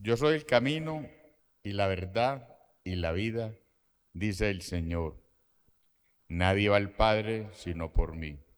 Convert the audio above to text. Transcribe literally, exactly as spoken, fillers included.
Yo soy el camino y la verdad y la vida, dice el Señor. Nadie va al Padre sino por mí.